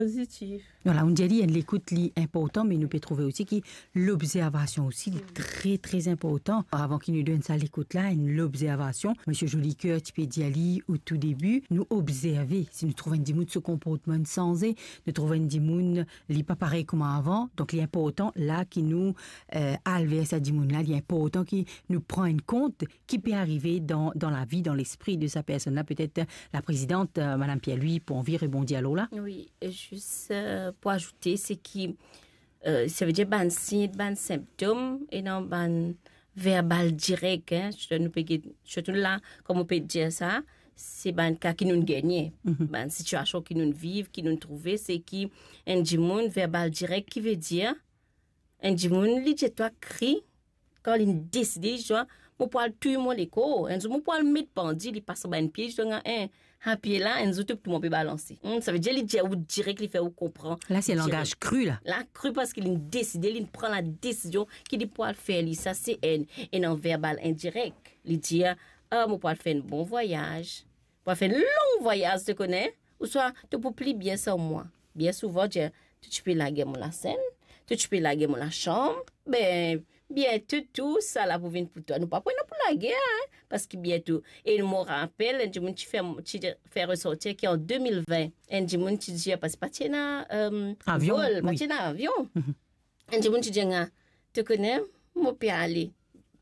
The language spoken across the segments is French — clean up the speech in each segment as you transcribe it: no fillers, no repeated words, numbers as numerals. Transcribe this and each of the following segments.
Positif. Voilà, on dit l'écoute est important, mais nous pouvons trouver aussi que l'observation aussi est très, très important. Avant qu'il nous donne ça, l'écoute là, l'observation. Monsieur Jolicoeur, tu peux dire au tout début, nous observer. Si nous trouvons un dimoun de ce comportement sensé, nous trouvons un dimoun, il n'est pas pareil comme avant. Donc, il est important là qui nous alve à dimoun là, il est important qui nous prend en compte qui peut arriver dans la vie, dans l'esprit de sa personne là. Peut-être la présidente, Madame Pierre-Louis, pour envie rebondir à l'eau là. Oui, juste pour ajouter, c'est que ça veut dire ban signe, ban symptômes et non ban verbal direct. Hein. Surtout là, comme on peut dire ça, c'est ban cas qui nous gagne, ban situation qui nous vivent, qui nous trouvent, c'est qui un dimoun verbal direct qui veut dire un dimoun li toi cri quand il décide genre mon poil tout mon écho un mon poil mettre bandit il passe par un pied je un pied là un tout le monde peut balancer ça veut dire il dit ou direct il fait ou comprend là c'est langage cru là cru parce qu'il décide il prend la décision qu'il dit poil faire ça c'est un verbal indirect il dit mon poil faire un bon voyage pour faire un long voyage tu connais ou soit tu peux plus bien sans moi bien souvent tu peux laguer mon la scène tu peux laguer mon la chambre ben bientôt tout ça là pour venir pour toi nous pas pour la guerre hein? Parce que bientôt et il me rappelle tu fais ressortir qu'en 2020 un dimanche tu dis parce que tu avion avion un dimanche tu dis tu connais mon peut aller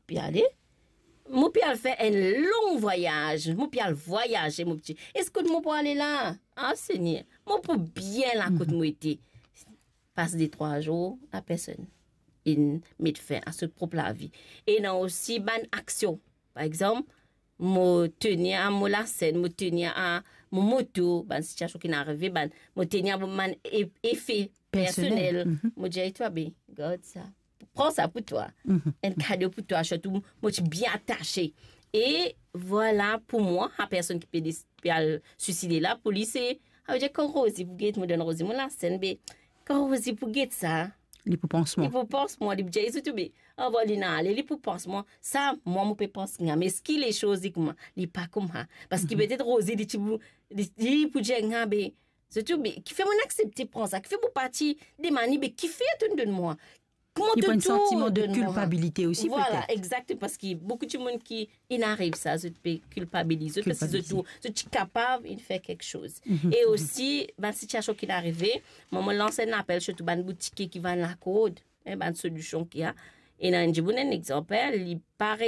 mon peut faire un long voyage mon peut voyager mon petit est-ce que mon peut aller là ah Seigneur mon peut bien la côte moi été passe des 3 jours à personne il met fin à ce propre la vie et non aussi ban action par exemple mo tenir à la scène mo tenir à mon moto ban situation qui n'arrive ban mo tenir mon effet personnel mo dire toi ben God ça prends ça pour toi un cadeau pour toi surtout moi tu bien attaché et voilà pour moi la personne qui peut suicider la police a dit quand Rosie vous guette me donne Rosie mon la scène ben quand Rosie pour guette ça l'hypopansement il dit tout bien avant l'hypopansement ça moi je peux penser mais ce qui les choses comment il pas comme ça parce qu'il peut-être Rosie dit pour dire ben c'est tout bien qui fait mon accepter prendre ça qui fait pour partie des manies mais qui fait tout de moi il y a un sentiment de culpabilité aussi voilà peut-être. Exact parce qu'il y a beaucoup de monde qui n'arrive ça je peux culpabiliser parce que je suis capable de faire quelque chose et aussi dans situation qui est arrivée maman lance un appel surtout dans boutique qui vend la code une solution qu'il y a et dans un exemple il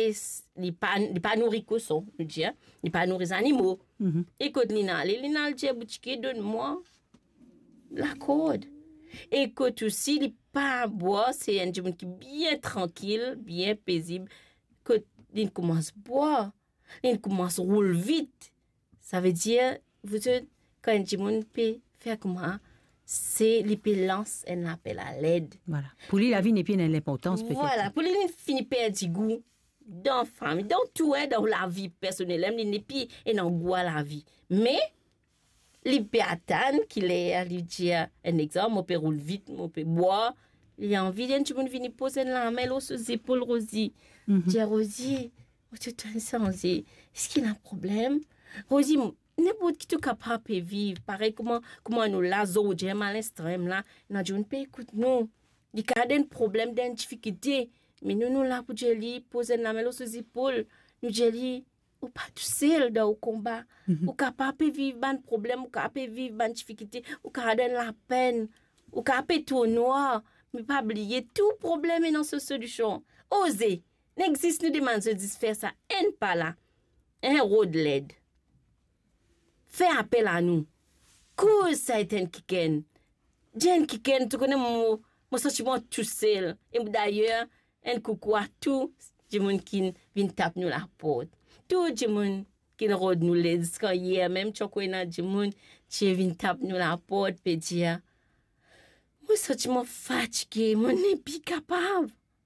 pas nourrir cochon nous dire il pas nourrir les animaux écoute Lina dit boutique donne-moi la code écoute aussi il pas boire c'est un dimanche qui bien tranquille bien paisible que il commence à boire il commence à rouler vite ça veut dire vous êtes quand un dimanche peut faire comment c'est l'épilance un appel à l'aide voilà pour lui la vie n'est pas une importance peut-être voilà pour lui il finit perdre du goût dans famille dans tout dans la vie personnelle il n'est plus un goût à la vie mais il peut attendre qu'il ait lui dire un exemple on peut rouler vite on peut boire il a envie d'un petit peu venir poser la main sur ses épaules Rosie dire Rosie tu t'es sensé est-ce qu'il a un problème Rosie n'importe qui est capable de vivre pareil comment nous la j'aime à l'extrême là on a dit on peut écouter nous il y a un problème d'une difficulté mais nous là pour dire poser la main sur ses épaules nous dire ou pas tout seul dans le combat ou capable de vivre un problème ou capable de vivre une difficulté ou capable de la peine ou capable de tout noir mais pas oublier tout problème est dans cette solution oser n'existe nous demande de faire ça un pas là un road l'aide fais appel à nous cause ça est un kiken Jen kiken tu connais mon sentiment tout seul et d'ailleurs un coucou à tout le monde qui vient taper nous la porte tout le monde qui rôde nous les quand hier même tu connais du monde qui vient taper nous la porte et dire moi sentiment fatigué moi n'est plus capable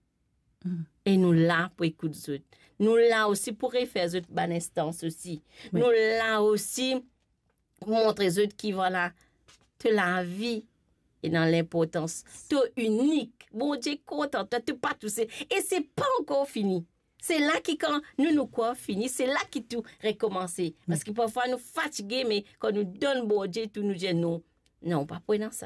et nous là pour écouter les autres nous là aussi pour refaire les autres bonnes instances aussi nous là aussi pour montrer les autres qui voilà de la vie et dans l'importance tout unique bon Dieu content tu pas tout ça et c'est pas encore fini. C'est là qui quand nous quoi fini, c'est là qui tout recommencer parce que parfois nous fatigués mais quand nous donne bon Dieu tout nous dit non. Non, pas pour ça.